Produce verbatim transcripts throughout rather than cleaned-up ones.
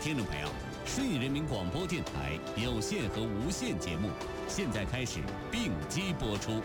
听众朋友，顺义人民广播电台有线和无线节目现在开始并机播出。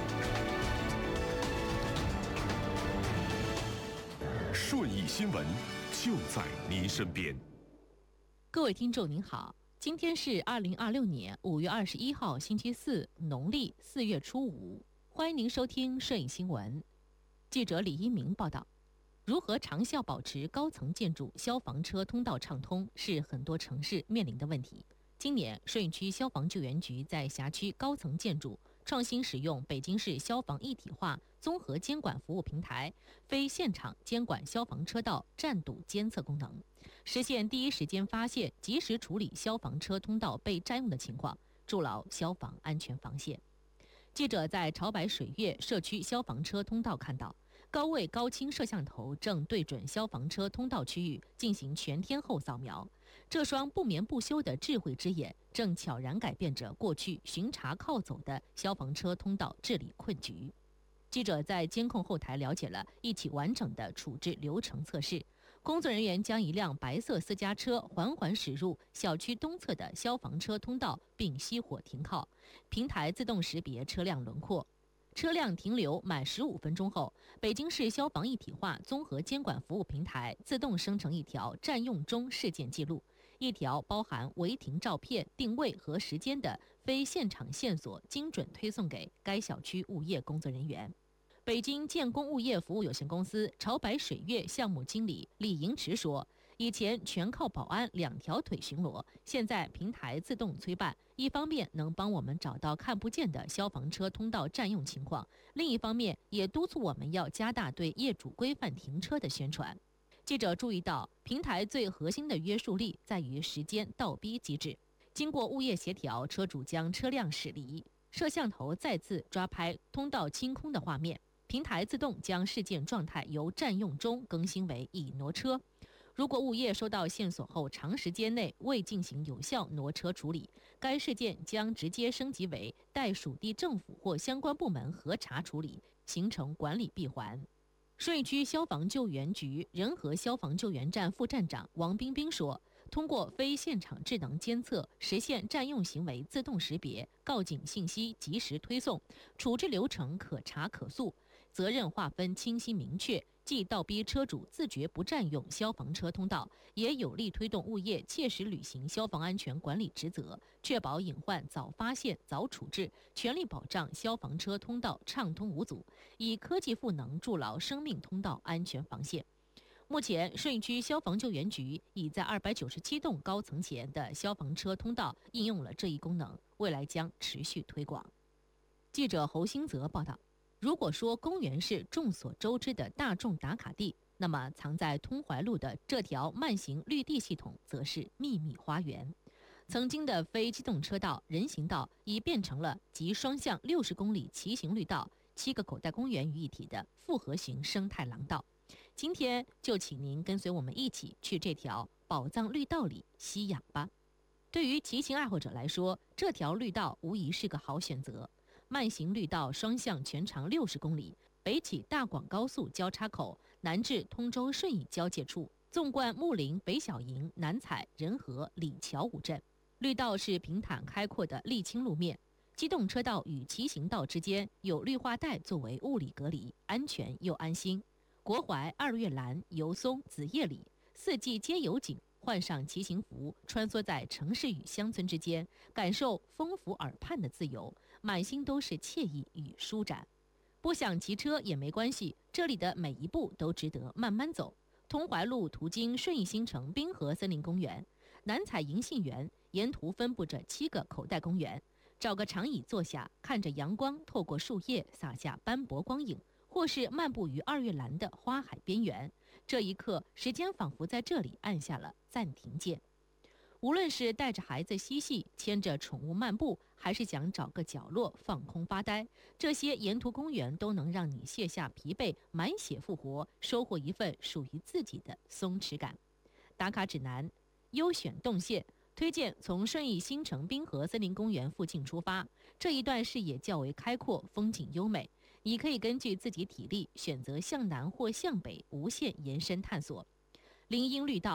顺义新闻就在您身边。 各位听众您好，今天是二零二六年五月二十一号星期四，农历四月初五，欢迎您收听顺义新闻。记者李一鸣报道。如何长效保持高层建筑消防车通道畅通，是很多城市面临的问题。今年，顺义区消防救援局在辖区高层建筑创新使用北京市消防一体化综合监管服务平台非现场监管消防车道占堵监测功能，实现第一时间发现、及时处理消防车通道被占用的情况，筑牢消防安全防线。记者在潮白水月社区消防车通道看到，高位高清摄像头正对准消防车通道区域进行全天候扫描，这双不眠不休的智慧之眼正悄然改变着过去巡查靠走的消防车通道治理困局。记者在监控后台了解了一起完整的处置流程测试，工作人员将一辆白色私家车缓缓驶入小区东侧的消防车通道并熄火停靠，平台自动识别车辆轮廓。车辆停留满十五分钟后，北京市消防一体化综合监管服务平台自动生成一条占用中事件记录，一条包含违停照片、定位和时间的非现场线索精准推送给该小区物业工作人员。北京建工物业服务有限公司潮白水月项目经理李迎池说，以前全靠保安两条腿巡逻，现在平台自动催办，一方面能帮我们找到看不见的消防车通道占用情况，另一方面也督促我们要加大对业主规范停车的宣传。记者注意到，平台最核心的约束力在于时间倒逼机制，经过物业协调，车主将车辆驶离，摄像头再次抓拍通道清空的画面，平台自动将事件状态由占用中更新为已挪车。如果物业收到线索后长时间内未进行有效挪车处理，该事件将直接升级为待属地政府或相关部门核查处理，形成管理闭环。顺义区消防救援局仁和消防救援站副站长王彬彬说，通过非现场智能监测，实现占用行为自动识别、告警信息及时推送，处置流程可查可溯，责任划分清晰明确，既倒逼车主自觉不占用消防车通道，也有力推动物业切实履行消防安全管理职责，确保隐患早发现、早处置，全力保障消防车通道畅通无阻，以科技赋能筑牢生命通道安全防线。目前，顺义区消防救援局已在二百九十七栋高层前的消防车通道应用了这一功能，未来将持续推广。记者侯兴泽报道。如果说公园是众所周知的大众打卡地，那么藏在通淮路的这条慢行绿地系统则是秘密花园。曾经的非机动车道、人行道已变成了集双向六十公里骑行绿道、七个口袋公园于一体的复合型生态廊道。今天就请您跟随我们一起去这条宝藏绿道里吸氧吧。对于骑行爱好者来说，这条绿道无疑是个好选择。慢行绿道双向全长六十公里，北起大广高速交叉口，南至通州顺义交界处，纵贯木林、北小营、南采、仁和、李桥五镇。绿道是平坦开阔的沥青路面，机动车道与骑行道之间有绿化带作为物理隔离，安全又安心。国槐、二月兰、油松、紫叶李，四季皆有景。换上骑行服，穿梭在城市与乡村之间，感受丰富耳畔的自由，满心都是惬意与舒展。不想骑车也没关系，这里的每一步都值得慢慢走。通淮路途经顺义新城滨河森林公园，南采银杏园，沿途分布着七个口袋公园。找个长椅坐下，看着阳光透过树叶洒下斑驳光影，或是漫步于二月兰的花海边缘，这一刻，时间仿佛在这里按下了暂停键。无论是带着孩子嬉戏、牵着宠物漫步，还是想找个角落放空发呆，这些沿途公园都能让你卸下疲惫，满血复活，收获一份属于自己的松弛感。打卡指南：优选动线。推荐从顺义新城滨河森林公园附近出发，这一段视野较为开阔，风景优美。你可以根据自己体力选择向南或向北无限延伸探索。林荫绿道，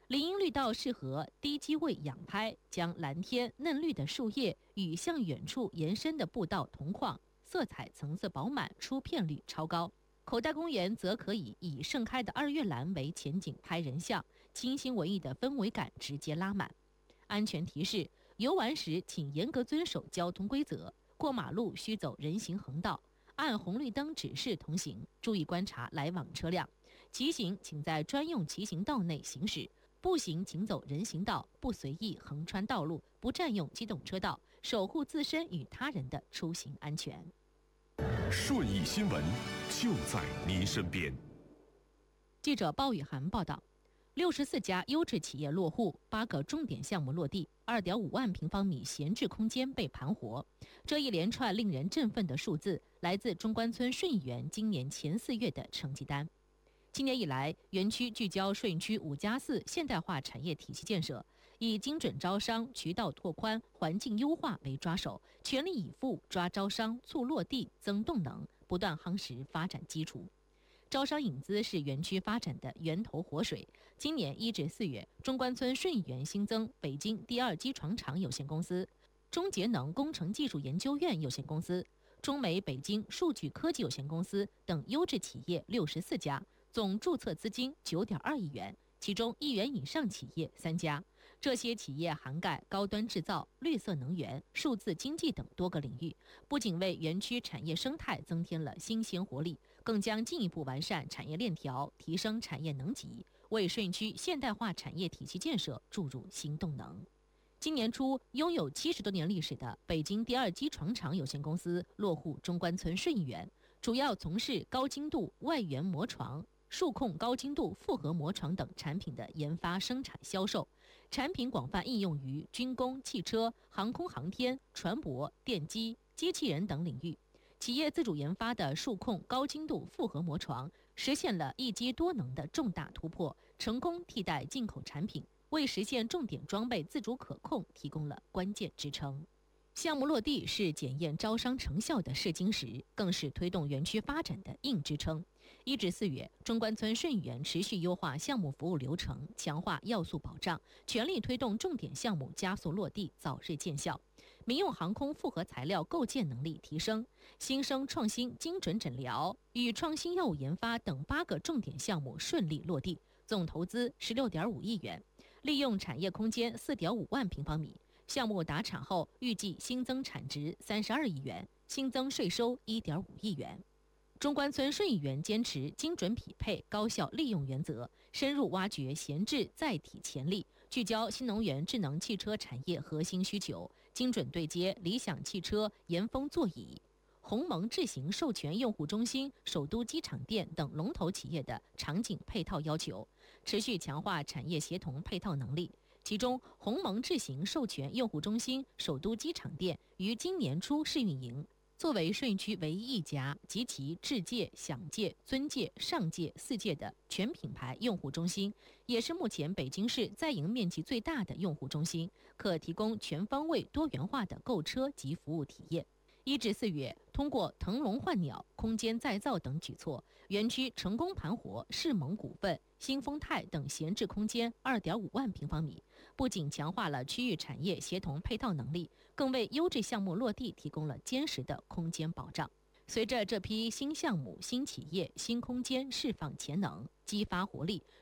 林荫绿道适合低机位仰拍，将蓝天嫩绿的树叶与向远处延伸的步道同框，色彩层次饱满，出片率超高。口袋公园则可以以盛开的二月兰为前景拍人像，清新文艺的氛围感直接拉满。安全提示：游玩时请严格遵守交通规则，过马路需走人行横道，按红绿灯指示通行，注意观察来往车辆。骑行请在专用骑行道内行驶，步行请走人行道，不随意横穿道路，不占用机动车道，守护自身与他人的出行安全。 顺义新闻就在您身边。 记者鲍雨涵报道，六十四家优质企业落户，八个重点项目落地，二点五万平方米闲置空间被盘活。这一连串令人振奋的数字，来自中关村顺义园今年前四月的成绩单。今年以来，园区聚焦顺义区五加四现代化产业体系建设，以精准招商、渠道拓宽、环境优化为抓手，全力以赴抓招商、促落地、增动能，不断夯实发展基础。招商引资是园区发展的源头活水。今年一至四月，中关村顺义园新增北京第二机床厂有限公司、中节能工程技术研究院有限公司、中美北京数据科技有限公司等优质企业六十四家，总注册资金九点二亿元，其中亿元以上企业三家。这些企业涵盖高端制造、绿色能源、数字经济等多个领域，不仅为园区产业生态增添了新鲜活力，更将进一步完善产业链条，提升产业能级，为顺义区现代化产业体系建设注入新动能。今年初，拥有七十多年历史的北京第二机床厂有限公司落户中关村顺义园，主要从事高精度外圆膜床、数控高精度复合膜床等产品的研发、生产、销售，产品广泛应用于军工、汽车、航空航天、船舶、电机、机器人等领域。企业自主研发的数控高精度复合膜床，实现了一机多能的重大突破，成功替代进口产品，为实现重点装备自主可控提供了关键支撑。项目落地是检验招商成效的试金石，更是推动园区发展的硬支撑。一至四月，中关村顺义园持续优化项目服务流程，强化要素保障，全力推动重点项目加速落地，早日见效。民用航空复合材料构建能力提升，新生创新精准诊疗与创新药物研发等八个重点项目顺利落地，总投资十六点五亿元，利用产业空间四点五万平方米。项目达产后，预计新增产值三十二亿元，新增税收一点五亿元。中关村顺义园坚持精准匹配、高效利用原则，深入挖掘闲置载体潜力，聚焦新能源智能汽车产业核心需求，精准对接理想汽车严风座椅、鸿蒙智行授权用户中心、首都机场店等龙头企业的场景配套要求，持续强化产业协同配套能力。其中，鸿蒙智行授权用户中心首都机场店于今年初试运营，作为顺义区唯一一家集齐智界、享界、尊界、上界四界的全品牌用户中心，也是目前北京市在营面积最大的用户中心，可提供全方位多元化的购车及服务体验。一至四月，通过腾笼换鸟、空间再造等举措，园区成功盘活世盟股份、新丰泰等闲置空间二点五万平方米，不仅强化了区域产业协同配套能力，更为优质项目落地提供了坚实的空间保障。随着这批新项目、新企业、新空间释放潜能、激发活力，